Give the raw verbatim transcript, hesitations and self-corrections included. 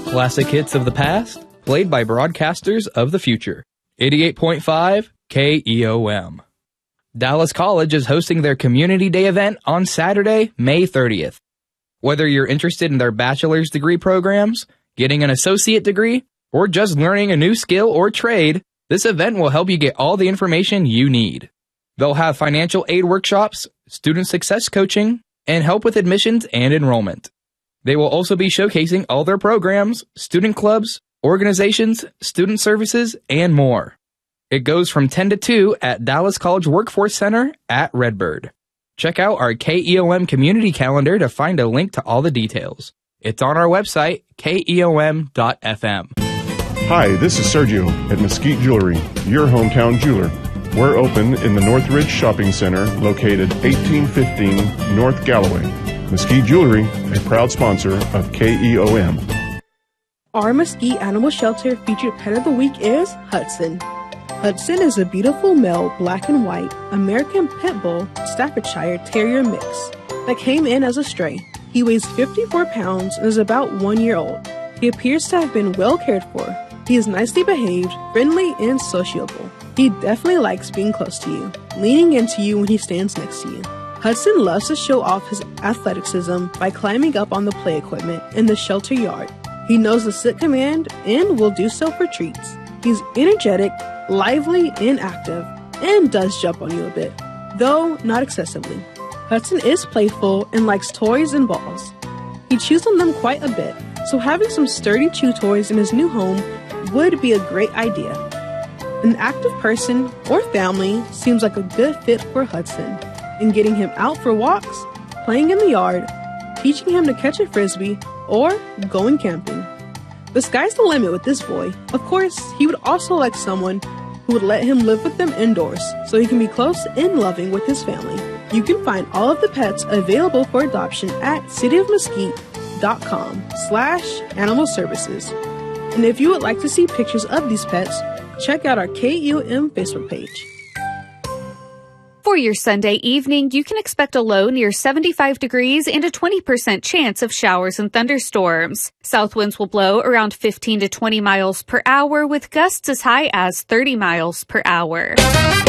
Classic hits of the past, played by broadcasters of the future. eighty-eight point five K E O M. Dallas College is hosting their Community Day event on Saturday, May thirtieth. Whether you're interested in their bachelor's degree programs, getting an associate degree, or just learning a new skill or trade, this event will help you get all the information you need. They'll have financial aid workshops, student success coaching, and help with admissions and enrollment. They will also be showcasing all their programs, student clubs, organizations, student services, and more. It goes from ten to two at Dallas College Workforce Center at Redbird. Check out our K E O M community calendar to find a link to all the details. It's on our website, K E O M dot F M. Hi, this is Sergio at Mesquite Jewelry, your hometown jeweler. We're open in the Northridge Shopping Center, located eighteen fifteen North Galloway. Mesquite Jewelry, a proud sponsor of K E O M. Our Mesquite Animal Shelter featured pet of the week is Hudson. Hudson is a beautiful male black and white American Pit Bull Staffordshire Terrier mix that came in as a stray. He weighs fifty-four pounds and is about one year old. He appears to have been well cared for. He is nicely behaved, friendly, and sociable. He definitely likes being close to you, leaning into you when he stands next to you. Hudson loves to show off his athleticism by climbing up on the play equipment in the shelter yard. He knows the sit command and will do so for treats. He's energetic, lively, and active, and does jump on you a bit, though not excessively. Hudson is playful and likes toys and balls. He chews on them quite a bit, so having some sturdy chew toys in his new home would be a great idea. An active person or family seems like a good fit for Hudson, and getting him out for walks, playing in the yard, teaching him to catch a frisbee, or going camping. The sky's the limit with this boy. Of course, he would also like someone who would let him live with them indoors so he can be close and loving with his family. You can find all of the pets available for adoption at cityofmesquite.com slash animal services. And if you would like to see pictures of these pets, check out our K E O M Facebook page. For your Sunday evening, you can expect a low near seventy-five degrees and a twenty percent chance of showers and thunderstorms. South winds will blow around fifteen to twenty miles per hour with gusts as high as thirty miles per hour.